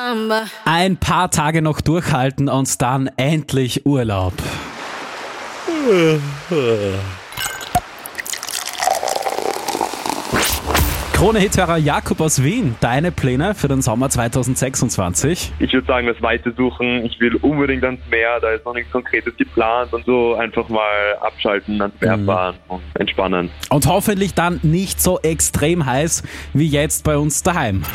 Ein paar Tage noch durchhalten und dann endlich Urlaub. Krone-Hithörer Jakob aus Wien, deine Pläne für den Sommer 2026? Ich würde sagen, das Weite suchen. Ich will unbedingt ans Meer, da ist noch nichts Konkretes geplant und so einfach mal abschalten, ans Meer fahren und entspannen. Und hoffentlich dann nicht so extrem heiß wie jetzt bei uns daheim.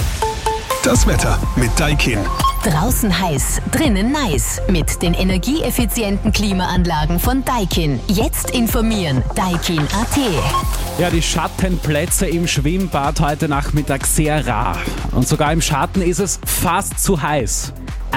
Das Wetter mit Daikin. Draußen heiß, drinnen nice. Mit den energieeffizienten Klimaanlagen von Daikin. Jetzt informieren. Daikin.at. Ja, die Schattenplätze im Schwimmbad heute Nachmittag sehr rar. Und sogar im Schatten ist es fast zu heiß.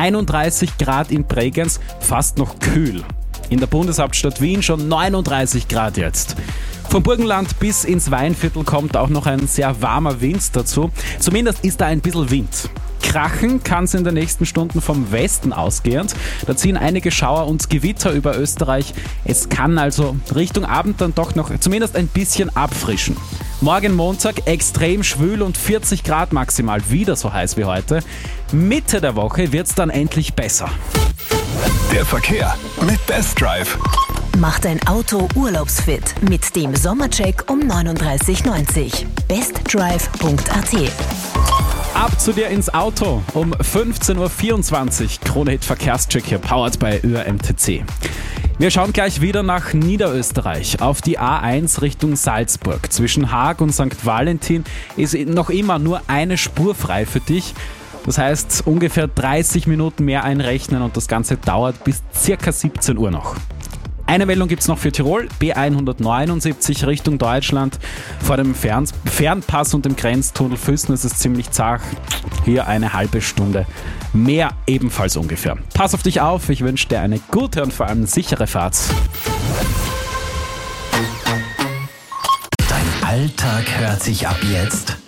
31 Grad in Bregenz, fast noch kühl. In der Bundeshauptstadt Wien schon 39 Grad jetzt. Vom Burgenland bis ins Weinviertel kommt auch noch ein sehr warmer Wind dazu. Zumindest ist da ein bisschen Wind. Krachen kann es in den nächsten Stunden vom Westen ausgehend. Da ziehen einige Schauer und Gewitter über Österreich. Es kann also Richtung Abend dann doch noch zumindest ein bisschen abfrischen. Morgen Montag extrem schwül und 40 Grad maximal, wieder so heiß wie heute. Mitte der Woche wird es dann endlich besser. Der Verkehr mit Best Drive. Mach dein Auto urlaubsfit mit dem Sommercheck um 39,90. bestdrive.at. Ab zu dir ins Auto um 15.24 Uhr. Krone-Hit Verkehrscheck hier, powered by ÖRMTC. Wir schauen gleich wieder nach Niederösterreich. Auf die A1 Richtung Salzburg. Zwischen Haag und St. Valentin ist noch immer nur eine Spur frei für dich. Das heißt, ungefähr 30 Minuten mehr einrechnen und das Ganze dauert bis circa 17 Uhr noch. Eine Meldung gibt es noch für Tirol, B179 Richtung Deutschland. Vor dem Fernpass und dem Grenztunnel Füssen ist es ziemlich zart. Hier eine halbe Stunde mehr ebenfalls ungefähr. Pass auf dich auf, ich wünsche dir eine gute und vor allem sichere Fahrt. Dein Alltag hört sich ab jetzt